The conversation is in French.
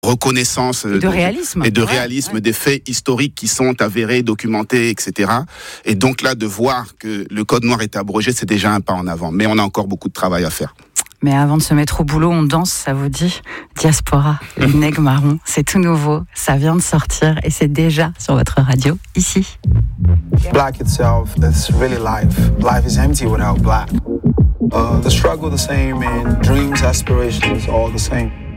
reconnaissance et de réalisme, des faits historiques qui sont avérés, documentés, etc. Et donc là, de voir que le code noir est abrogé, c'est déjà un pas en avant. Mais on a encore beaucoup de travail à faire. Mais avant de se mettre au boulot, on danse, ça vous dit? Diaspora, les Nègres Marrons, c'est tout nouveau, ça vient de sortir et c'est déjà sur votre radio, ici. Black itself, that's really life. Life is empty without black. The struggle the same and dreams, aspirations, all the same.